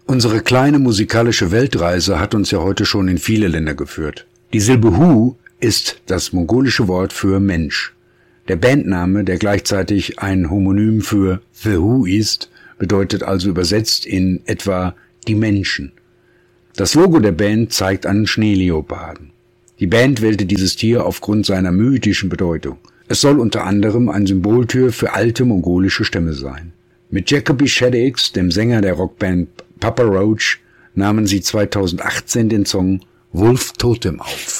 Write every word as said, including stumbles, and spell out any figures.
Unsere kleine musikalische Weltreise hat uns ja heute schon in viele Länder geführt. Die Silbe Hu ist das mongolische Wort für Mensch. Der Bandname, der gleichzeitig ein Homonym für The Who ist, bedeutet also übersetzt in etwa die Menschen. Das Logo der Band zeigt einen Schneeleoparden. Die Band wählte dieses Tier aufgrund seiner mythischen Bedeutung. Es soll unter anderem ein Symboltier für alte mongolische Stämme sein. Mit Jacoby Shaddix, dem Sänger der Rockband Papa Roach, nahmen sie zweitausendachtzehn den Song Wolf Totem auf.